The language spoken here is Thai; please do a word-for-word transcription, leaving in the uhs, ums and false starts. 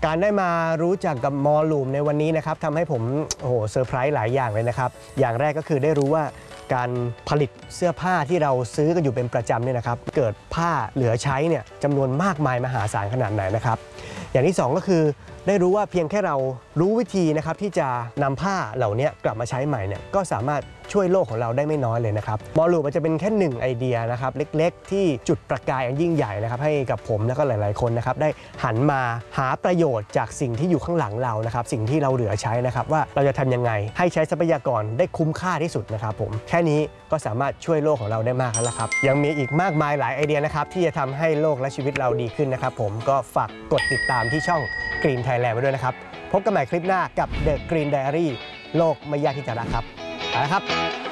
การได้มารู้จักกับมอลลูมในวันนี้นะครับทำให้ผมโอ้โหเซอร์ไพรส์หลายอย่างเลยนะครับอย่างแรกก็คือได้รู้ว่าการผลิตเสื้อผ้าที่เราซื้อกันอยู่เป็นประจำเนี่ยนะครับเกิดผ้าเหลือใช้เนี่ยจำนวนมากมายมหาศาลขนาดไหนนะครับอย่างที่สองก็คือได้รู้ว่าเพียงแค่เรารู้วิธีนะครับที่จะนำผ้าเหล่านี้กลับมาใช้ใหม่เนี่ยก็สามารถช่วยโลกของเราได้ไม่น้อยเลยนะครับมอลลูมมันจะเป็นแค่หนึ่งไอเดียนะครับเล็กๆที่จุดประกายอันยิ่งใหญ่นะครับให้กับผมและก็หลายๆคนนะครับได้หันมาหาประโยชน์จากสิ่งที่อยู่ข้างหลังเรานะครับสิ่งที่เราเหลือใช้นะครับว่าเราจะทำยังไงให้ใช้ทรัพยากรได้คุ้มค่าที่สุดนะครับผมแค่นี้ก็สามารถช่วยโลกของเราได้มากแล้วครับยังมีอีกมากมายหลายไอเดียนะครับที่จะทำให้โลกและชีวิตเราดีขึ้นนะครับผมก็ฝากกดติดตามที่ช่อง Green Thailand ไว้ด้วยนะครับพบกันใหม่คลิปหน้ากับ The Green Diary โลกไม่ยากที่จะรักครับไปแล้วครับ